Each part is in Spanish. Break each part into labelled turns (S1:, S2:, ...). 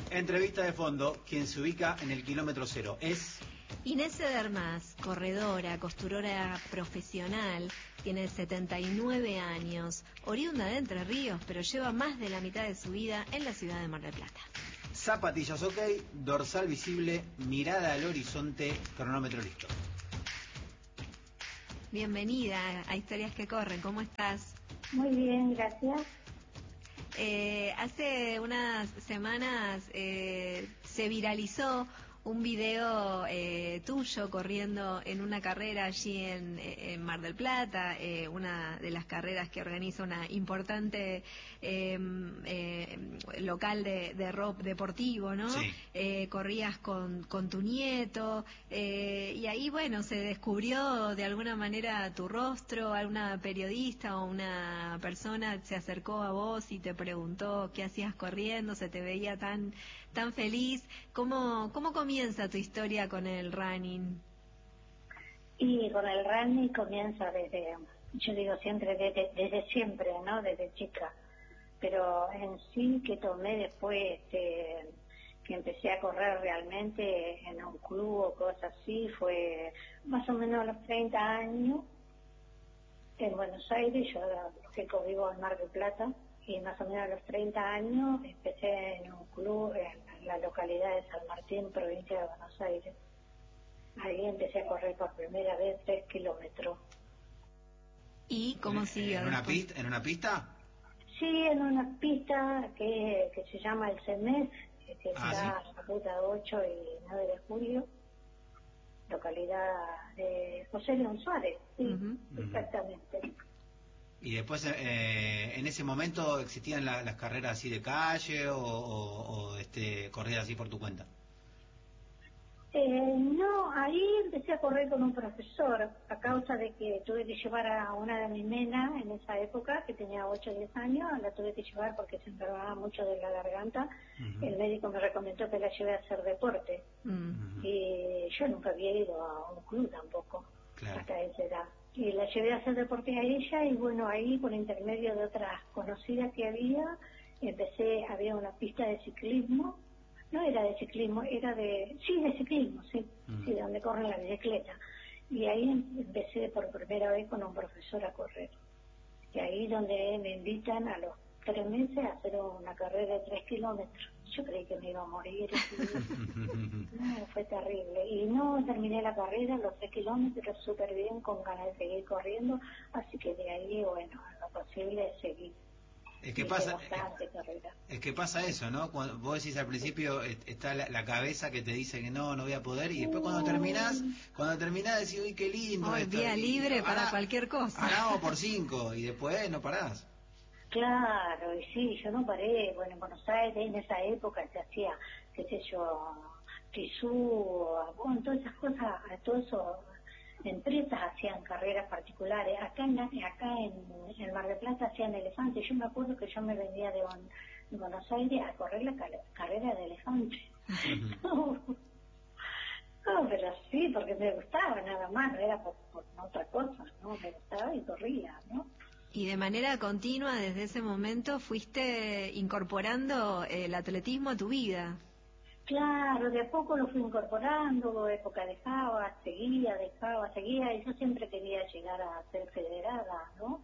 S1: Entrevista de fondo, quien se ubica en el kilómetro cero es...
S2: Inés Cedermás, corredora, costurera profesional, tiene 79 años, oriunda de Entre Ríos, pero lleva más de la mitad de su vida en la ciudad de Mar del Plata.
S1: Zapatillas ok, dorsal visible, mirada al horizonte, cronómetro listo.
S2: Bienvenida a Historias que Corren, ¿cómo estás?
S3: Muy bien, gracias.
S2: Hace unas semanas se viralizó un video tuyo corriendo en una carrera allí en Mar del Plata, una de las carreras que organiza una importante local de rock deportivo, ¿no?
S1: Sí.
S2: Corrías con tu nieto, y ahí, bueno, se descubrió de alguna manera tu rostro, alguna periodista o una persona se acercó a vos y te preguntó qué hacías corriendo, se te veía tan feliz. ¿Cómo comienza tu historia con el running?
S3: Y con el running comienza desde, yo digo siempre, desde siempre, ¿no? Desde chica. Pero en sí que tomé después, que empecé a correr realmente en un club o cosas así, fue más o menos a los 30 años en Buenos Aires. Yo lógico vivo en Mar del Plata, y más o menos a los 30 años empecé en un club en la localidad de San Martín, provincia de Buenos Aires. Ahí empecé a correr por primera vez 3 kilómetros.
S2: ¿Y cómo siguió?
S1: ¿En una pista?
S3: Sí, en una pista que se llama el CEMES, que está en la ruta 8 y 9 de julio, localidad de José León Suárez, sí, exactamente.
S1: Y después, en ese momento, ¿existían las carreras así de calle o corridas así por tu cuenta?
S3: No, ahí empecé a correr con un profesor, a causa de que tuve que llevar a una de mis nenas en esa época, que tenía 8 o 10 años, la tuve que llevar porque se enfermaba mucho de la garganta. El médico me recomendó que la lleve a hacer deporte. Y yo nunca había ido a un club tampoco, hasta esa edad. Y la llevé a hacer deporte a ella, y bueno, ahí por intermedio de otras conocidas que había una pista de ciclismo. No era de ciclismo, de ciclismo, sí, donde corren la bicicleta. Y ahí empecé por primera vez con un profesor a correr. Y ahí donde me invitan a los 3 meses a hacer una carrera de 3 kilómetros. Yo creí que me iba a morir. No, fue terrible. Y no terminé la carrera, los 3 kilómetros súper bien, con ganas de seguir corriendo. Así que de ahí, bueno, lo posible es seguir.
S1: Es que pasa eso, ¿no? Cuando vos decís al principio, está la cabeza que te dice que no voy a poder, y después cuando terminás decís, uy, qué lindo.
S2: Día libre para cualquier cosa.
S1: Ganamos por 5 y después no parás.
S3: Claro, y sí, yo no paré. Bueno, en Buenos Aires en esa época se hacía, qué sé yo, Tisú, bueno, todas esas cosas, todo eso. Empresas hacían carreras particulares. Acá en Mar del Plata hacían elefantes. Yo me acuerdo que yo me venía de Buenos Aires a correr la carrera de elefantes. No, pero sí, porque me gustaba nada más, no era por otra cosa, ¿no? Me gustaba y corría, ¿no?
S2: Y de manera continua, desde ese momento, fuiste incorporando el atletismo a tu vida.
S3: Claro, de a poco lo fui incorporando, época seguía, y yo siempre quería llegar a ser federada, ¿no?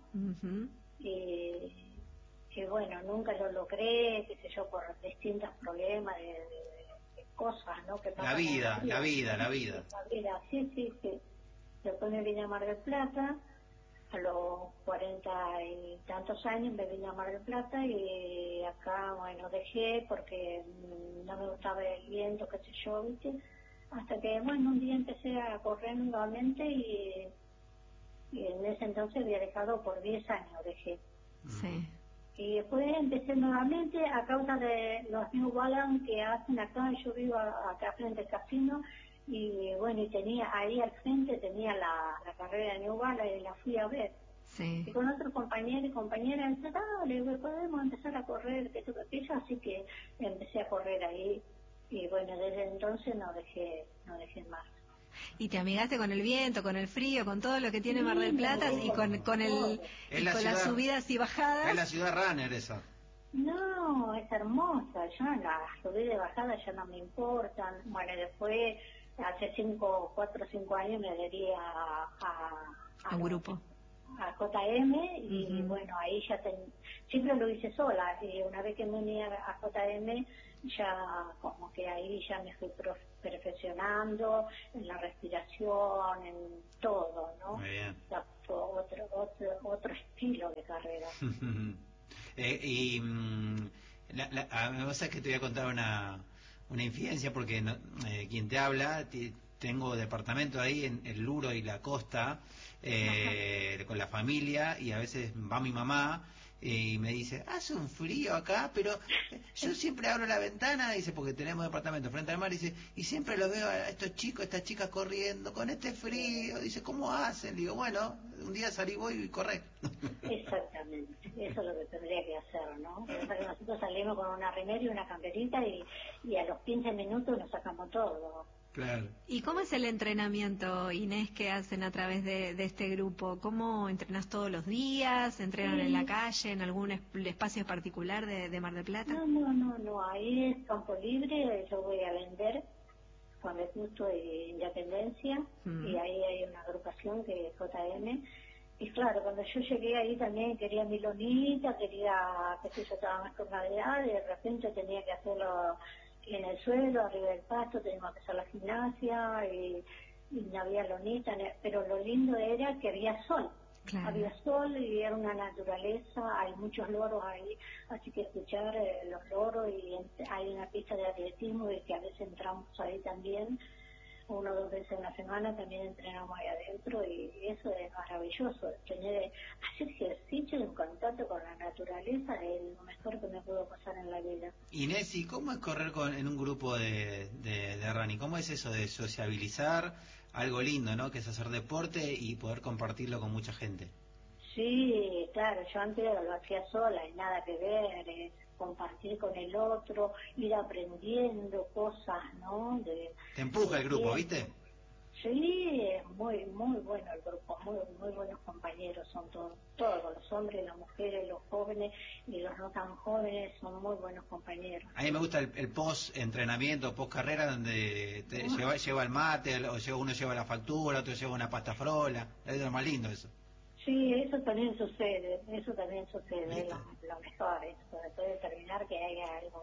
S3: Y bueno, nunca lo logré, qué sé yo, por distintos problemas de cosas, ¿no? Que
S1: la vida.
S3: La vida, sí. Después me vine a Mar del Plata, a los 40 y tantos años me vine a Mar del Plata, y acá, bueno, dejé porque no me gustaba el viento, qué sé yo, ¿viste? Hasta que, bueno, un día empecé a correr nuevamente, y en ese entonces había dejado por 10 años, dejé.
S2: Sí.
S3: Y después empecé nuevamente a causa de los New Balance que hacen acá. Yo vivo acá frente al casino, y bueno, y tenía ahí al frente la carrera de New Balance, y la fui a ver.
S2: Sí.
S3: Y con otros compañeros y compañeras, dale, podemos empezar a correr, que aquello, así que empecé a correr ahí, y bueno, desde entonces no dejé más.
S2: Y te amigaste con el viento, con el frío, con todo lo que tiene Mar del Plata, y con las subidas y bajadas.
S1: Es la ciudad runner esa.
S3: No, es hermosa. Yo la subí de bajada, ya no me importan. Bueno, después, hace 4 o 5 años me adherí
S2: a grupo.
S3: A JM y bueno, ahí ya siempre lo hice sola y una vez que me uní a JM ya como que ahí ya me fui perfeccionando en la respiración, en todo, ¿no?
S1: Muy bien.
S3: Otro estilo de carrera.
S1: Me pasa que te voy a contar una infidencia porque quien te habla, tengo departamento ahí en el Luro y la costa, con la familia, y a veces va mi mamá y me dice, hace un frío acá, pero yo siempre abro la ventana, dice, porque tenemos departamento frente al mar, dice, y siempre lo veo a estos chicos, estas chicas corriendo con este frío, dice, ¿cómo hacen? Digo, bueno, un día salí voy y corré.
S3: Exactamente, eso es lo que tendría que hacer, ¿no? Nosotros salimos con una remera y una camperita y a los 15 minutos nos sacamos todo.
S1: Claro.
S2: ¿Y cómo es el entrenamiento, Inés, que hacen a través de este grupo? ¿Cómo entrenas todos los días? ¿Entrenan en la calle, en algún espacio particular de Mar del Plata?
S3: No, ahí es campo libre, yo voy a vender Juan de Justo y Independencia, y ahí hay una agrupación que es JM. Y claro, cuando yo llegué ahí también quería mi lonita, quería, que yo estaba más con edad, y de repente tenía que hacerlo en el suelo, arriba del pasto, teníamos que hacer la gimnasia, y no había lonita, pero lo lindo era que había sol. Claro. Había sol y era una naturaleza, hay muchos loros ahí, así que escuchar los loros, y hay una pista de atletismo y que a veces entramos ahí también, 1 o 2 veces a la semana también entrenamos ahí adentro, y eso es maravilloso, hacer ejercicio en contacto con la naturaleza es lo mejor que me pudo pasar en la vida.
S1: Inés, ¿y cómo es correr en un grupo de running? ¿Cómo es eso de sociabilizar? Algo lindo, ¿no? Que es hacer deporte y poder compartirlo con mucha gente.
S3: Sí, claro, yo antes lo hacía sola y nada que ver, compartir con el otro, ir aprendiendo cosas, ¿no?
S1: Te empuja el grupo, ¿viste?
S3: Sí, es muy bueno el grupo, muy buenos compañeros son todos, los hombres, las mujeres, los jóvenes y los no tan jóvenes son muy buenos compañeros.
S1: A mí me gusta el post-entrenamiento, post-carrera, donde lleva el mate, uno lleva la factura, otro lleva una pasta frola, es lo más lindo eso.
S3: Sí, eso también sucede, es lo mejor, eso, después de terminar que haya algo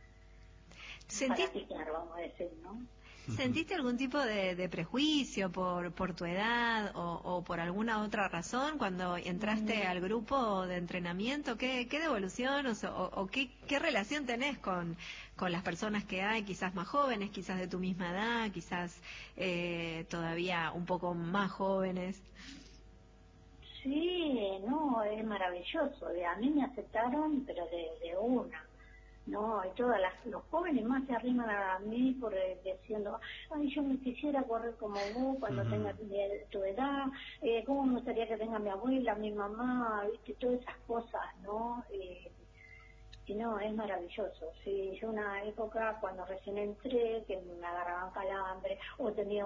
S3: para picar, vamos a decir, ¿no?
S2: ¿Sentiste algún tipo de prejuicio por tu edad o por alguna otra razón cuando entraste al grupo de entrenamiento? ¿Qué devolución o qué relación tenés con las personas que hay, quizás más jóvenes, quizás de tu misma edad, quizás todavía un poco más jóvenes?
S3: Sí, no, es maravilloso. A mí me aceptaron, pero de una. No, y los jóvenes más se arriman a mí diciendo, ay, yo me quisiera correr como vos cuando tenga tu edad, cómo me gustaría que tenga mi abuela, mi mamá, viste, todas esas cosas, ¿no? Y no, es maravilloso. Sí, yo una época cuando recién entré, que me agarraban calambre, o tenía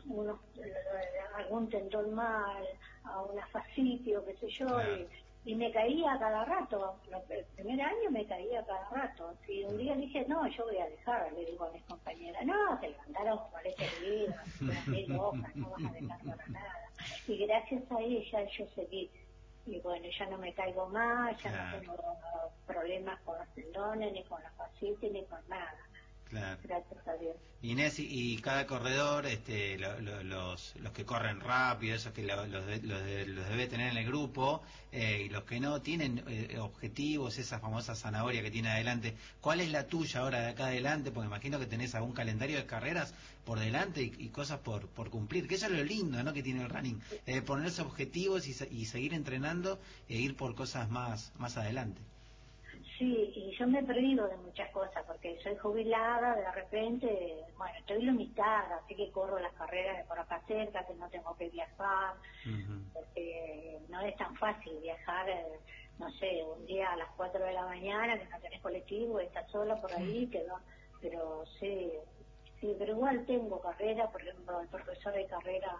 S3: algún tendón mal, a una fascitis, qué sé yo, claro. Y me caía cada rato. El primer año me caía cada rato. Y un día dije, no, yo voy a dejar, le digo a mis compañeras, no, te levantaron con esta herida, muy loca, no vas a dejar para nada. Y gracias a ella yo seguí. Y bueno, ya no me caigo más, ya no tengo problemas con los tendones, ni con la fascitis, ni con nada.
S1: Claro.
S3: Gracias a Dios.
S1: Inés, y cada corredor, los que corren rápido, esos que los debe tener en el grupo, y los que no tienen objetivos, esa famosa zanahoria que tiene adelante, ¿cuál es la tuya ahora de acá adelante? Porque imagino que tenés algún calendario de carreras por delante y cosas por cumplir, que eso es lo lindo, ¿no?, que tiene el running, ponerse objetivos y seguir entrenando e ir por cosas más adelante.
S3: Sí, y yo me he perdido de muchas cosas porque soy jubilada, de repente, bueno, estoy limitada, así que corro las carreras de por acá cerca, que no tengo que viajar, porque no es tan fácil viajar, no sé, un día a las 4 de la mañana, que no tenés colectivo, estás sola por ahí, pero sí, pero igual tengo carrera, por ejemplo, el profesor de carrera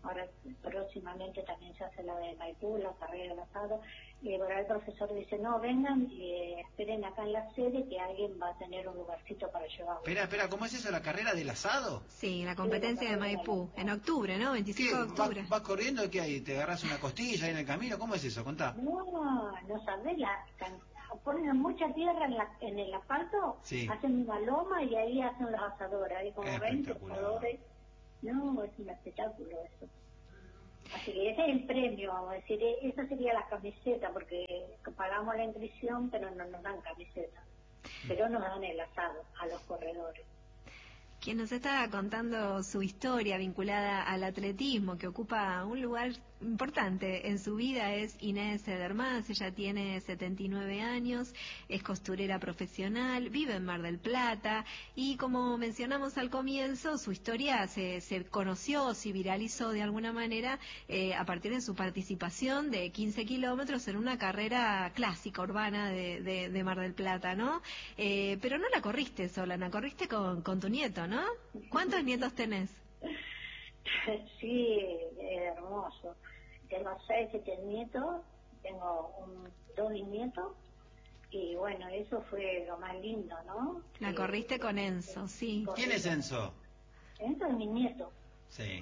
S3: ahora próximamente también se hace la de Maipú, la carrera del asado, y por ahí el profesor dice, no, vengan y esperen acá en la sede que alguien va a tener un lugarcito para llevarlo.
S1: Espera, ¿cómo es eso, la carrera del asado?
S2: Sí, la competencia de Maipú, en octubre, ¿no? 25 de octubre.
S1: ¿Vas corriendo? ¿Qué hay? ¿Te agarras una costilla ahí en el camino? ¿Cómo es eso? Contá.
S3: No sabés, ponen mucha tierra en el asfalto,
S1: Sí.
S3: hacen una loma y ahí hacen los asadores, hay como 20 asadores. No, es un espectáculo eso. Así que ese es el premio, vamos a decir, esa sería la camiseta, porque pagamos la inscripción, pero no nos dan camiseta, pero nos dan el asado a los corredores.
S2: Quien nos está contando su historia vinculada al atletismo, que ocupa un lugar importante en su vida, es Inés Edermás. Ella tiene 79 años, es costurera profesional, vive en Mar del Plata y, como mencionamos al comienzo, su historia se conoció, se viralizó de alguna manera a partir de su participación de 15 kilómetros en una carrera clásica urbana de Mar del Plata, ¿no? Pero no la corriste sola, la corriste con tu nieto, ¿no? ¿Cuántos nietos tenés?
S3: Sí, hermoso. Tengo 6, 7 nietos, tengo 2 bisnietos, y bueno, eso fue lo más lindo, ¿no?
S2: La corriste con Enzo, sí.
S1: ¿Quién es Enzo?
S3: Enzo es mi nieto.
S1: Sí.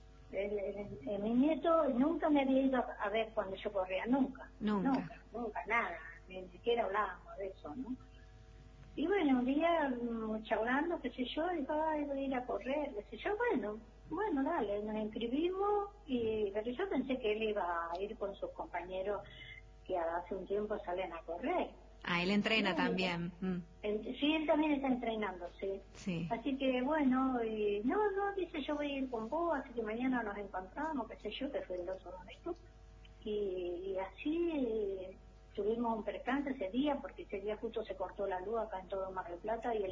S3: Mi nieto nunca me había ido a ver cuando yo corría, nunca, nada, ni siquiera hablábamos de eso, ¿no? Y bueno, un día charlando, qué sé yo, dijo, ay, voy a ir a correr, qué sé yo, bueno, dale, nos inscribimos, pero yo pensé que él iba a ir con sus compañeros que hace un tiempo salen a correr.
S2: Ah, él entrena también.
S3: Sí, él también está entrenando, sí. Así que bueno, y no, dice, yo voy a ir con vos, así que mañana nos encontramos, qué sé yo, que fue el 2 de esto. Y así tuvimos un percance ese día, porque ese día justo se cortó la luz acá en todo Mar del Plata y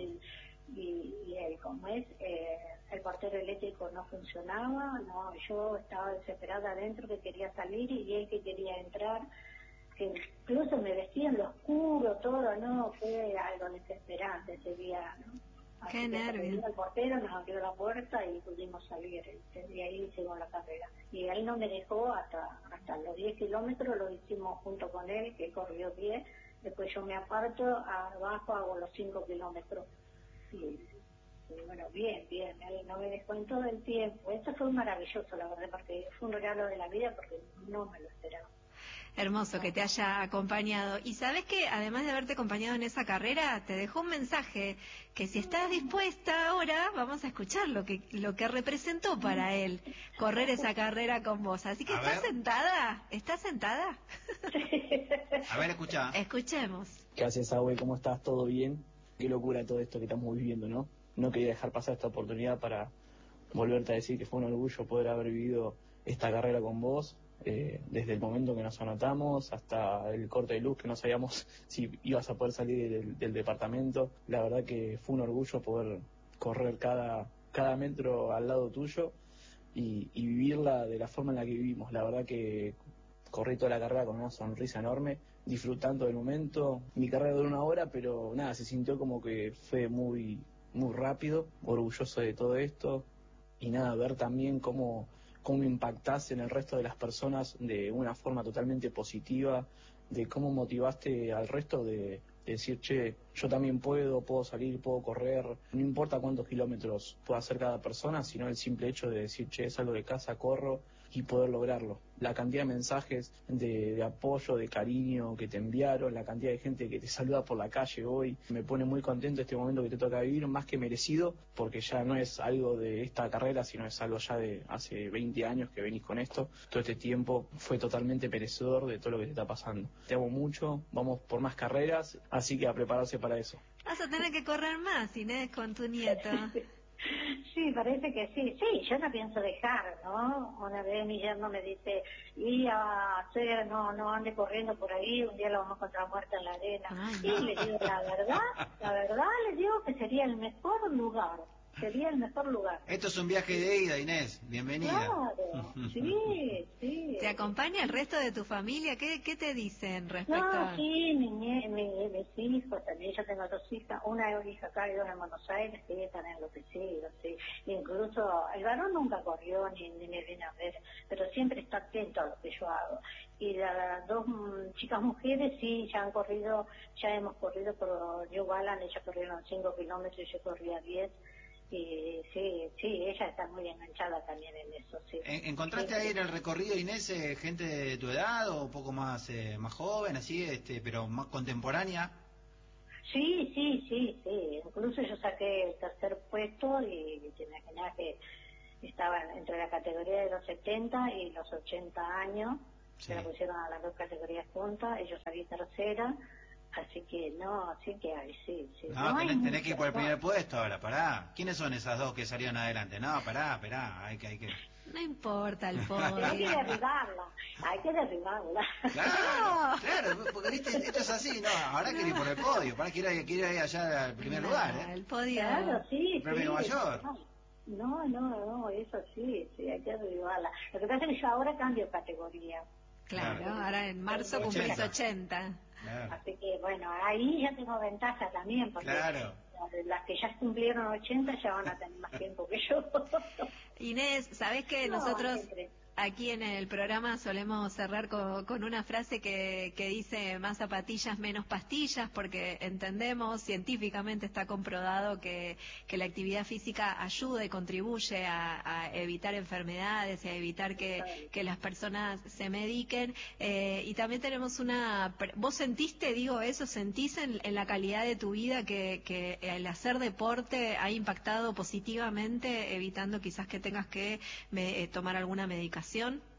S3: el como es, el portero eléctrico no funcionaba, no, yo estaba desesperada adentro que quería salir y él que quería entrar, que incluso me vestía en lo oscuro, todo, no, fue algo desesperante ese día, ¿no? Así
S2: Qué nervios.
S3: El portero nos abrió la puerta y pudimos salir, y ahí hicimos la carrera. Y él no me dejó hasta los 10 kilómetros, lo hicimos junto con él, que corrió 10, después yo me aparto, abajo hago los 5 kilómetros. Y bueno, bien, él no me dejó en todo el tiempo. Esto fue maravilloso, la verdad, porque fue un regalo de la vida, porque no me lo esperaba.
S2: Hermoso que te haya acompañado. Y sabes que además de haberte acompañado en esa carrera, te dejó un mensaje que si estás dispuesta ahora, vamos a escuchar lo que representó para él correr esa carrera con vos. Así que ¿estás sentada? ¿Estás sentada?
S1: A ver, escucha.
S2: Escuchemos.
S4: ¿Qué haces, Abue? ¿Cómo estás? ¿Todo bien? Qué locura todo esto que estamos viviendo, ¿no? No quería dejar pasar esta oportunidad para volverte a decir que fue un orgullo poder haber vivido esta carrera con vos. Desde el momento que nos anotamos hasta el corte de luz, que no sabíamos si ibas a poder salir del departamento. La verdad que fue un orgullo poder correr cada metro al lado tuyo y vivirla de la forma en la que vivimos. La verdad que corrí toda la carrera con una sonrisa enorme, disfrutando del momento. Mi carrera duró 1 hora, pero nada, se sintió como que fue muy rápido, orgulloso de todo esto. Y nada, ver también cómo impactaste en el resto de las personas de una forma totalmente positiva, de cómo motivaste al resto de decir, che, yo también puedo salir, puedo correr, no importa cuántos kilómetros pueda hacer cada persona, sino el simple hecho de decir, che, salgo de casa, corro, y poder lograrlo. La cantidad de mensajes de apoyo, de cariño que te enviaron, la cantidad de gente que te saluda por la calle hoy, me pone muy contento este momento que te toca vivir, más que merecido, porque ya no es algo de esta carrera, sino es algo ya de hace 20 años que venís con esto. Todo este tiempo fue totalmente merecedor de todo lo que te está pasando. Te amo mucho, vamos por más carreras, así que a prepararse para eso.
S2: Vas a tener que correr más, Inés, con tu nieto.
S3: Sí, parece que sí, yo no pienso dejar, ¿no? Una vez mi yerno me dice, y a hacer, no ande corriendo por ahí, un día lo vamos a encontrar muerta en la arena.
S2: Ay,
S3: y le digo, la verdad, le digo que sería el mejor lugar sería el mejor lugar.
S1: Esto es un viaje de ida, Inés, bienvenida.
S3: Claro, sí, sí.
S2: ¿Te acompaña el resto de tu familia? ¿Qué te dicen respecto
S3: No,
S2: a...?
S3: sí, mis hijos también, yo tengo 2 hijas, una hija acá y 2 en Buenos Aires, que están enloquecidos, sí. Incluso el varón nunca corrió ni me viene a ver, pero siempre está atento a lo que yo hago. Y las 2 chicas mujeres sí, ya hemos corrido por New Balance, ellas corrieron 5 kilómetros y yo corría 10. Y sí, ella está muy enganchada también en eso, sí.
S1: ¿Encontraste ahí en el recorrido, Inés, gente de tu edad o un poco más joven, así, pero más contemporánea?
S3: Sí. Incluso yo saqué el 3er puesto y te imaginas que estaba entre la categoría de los 70 y los 80 años.
S1: Sí.
S3: Se la pusieron a las 2 categorías juntas, y yo salí 3ª. Así que no, sí que hay, sí.
S1: No, tenés que ir por el primer puesto ahora, pará. ¿Quiénes son esas 2 que salieron adelante? No, pará, hay que...
S2: No importa el podio.
S3: Hay que derribarla.
S1: Claro, porque viste, esto es así, ¿no? Ahora quiere ir por el podio, quiere ir allá al primer lugar, ¿eh?
S2: El podio.
S3: Claro, sí.
S1: El premio mayor.
S3: No, eso sí, hay que derribarla. Lo que pasa es que yo ahora cambio categoría.
S2: Claro, ahora en marzo cumplís 80.
S1: Claro.
S3: Así que, bueno, ahí ya tengo ventaja también, porque
S1: claro.
S3: Las que ya cumplieron 80 ya van a tener más tiempo que yo.
S2: Inés, ¿sabés que nosotros aquí en el programa solemos cerrar con una frase que dice más zapatillas, menos pastillas, porque entendemos, científicamente está comprobado que la actividad física ayuda y contribuye a evitar enfermedades y a evitar que las personas se mediquen? Y también tenemos ¿vos sentís en la calidad de tu vida que el hacer deporte ha impactado positivamente, evitando quizás que tengas que tomar alguna medicación?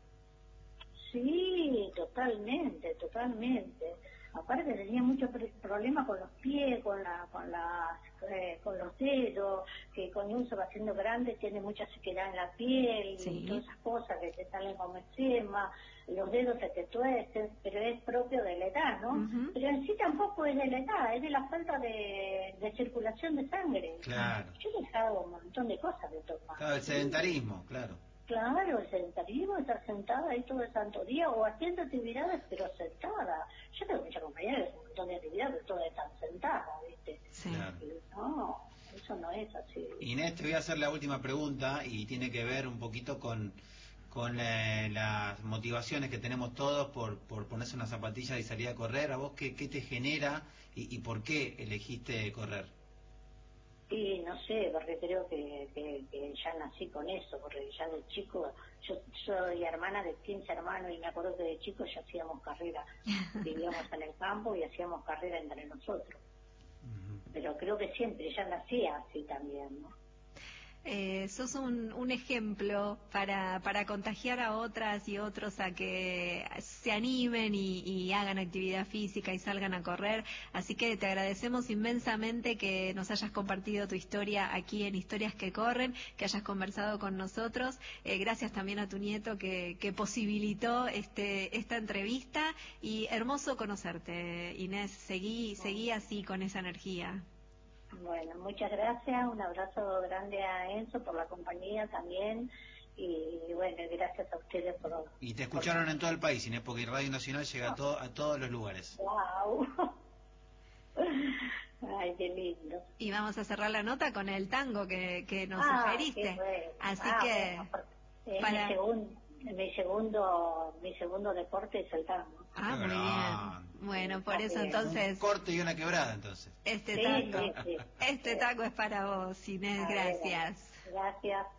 S3: Sí, totalmente. Aparte tenía muchos problemas con los pies, con los dedos, que cuando uno se va haciendo grande tiene mucha sequedad en la piel,
S2: sí.
S3: Y todas esas cosas que te salen como eczema, los dedos se te tuercen, pero es propio de la edad, ¿no?
S2: Uh-huh.
S3: Pero en sí tampoco es de la edad, es de la falta de circulación de sangre.
S1: Claro.
S3: Yo he dejado un montón de cosas de tomar.
S1: Claro, el sedentarismo, claro.
S3: Claro, el sedentarismo, estar sentada ahí todo el santo día o haciendo actividades pero sentada. Yo tengo muchas compañeras que hacen un montón de actividades pero todas están sentadas, ¿viste?
S2: Sí.
S1: Claro.
S3: No, eso no es así.
S1: Inés, te voy a hacer la última pregunta y tiene que ver un poquito con las motivaciones que tenemos todos por ponerse una zapatilla y salir a correr. ¿A vos qué te genera y por qué elegiste correr?
S3: Y no sé, porque creo que ya nací con eso, porque ya de chico, yo soy hermana de 15 hermanos y me acuerdo que de chico ya hacíamos carrera, vivíamos en el campo y hacíamos carrera entre nosotros. Uh-huh. Pero creo que siempre, ya nacía así también, ¿no?
S2: Sos un ejemplo para contagiar a otras y otros a que se animen y hagan actividad física y salgan a correr. Así que te agradecemos inmensamente que nos hayas compartido tu historia aquí en Historias que Corren, que hayas conversado con nosotros. Gracias también a tu nieto que posibilitó esta entrevista, y hermoso conocerte, Inés. Seguí así con esa energía.
S3: Bueno, muchas gracias, un abrazo grande a Enzo por la compañía también, y bueno, gracias a ustedes por...
S1: Y te escucharon en todo el país, Inés, porque Radio Nacional llega a todos los lugares.
S3: ¡Wow! Ay, qué lindo.
S2: Y vamos a cerrar la nota con el tango que nos sugeriste.
S3: Bueno.
S2: Así que...
S3: Bueno, mi segundo deporte es el tango.
S2: Muy bien. Bueno, por eso entonces...
S1: Un corte y una quebrada, entonces.
S2: Este tango es para vos, Inés. Gracias.
S3: Gracias.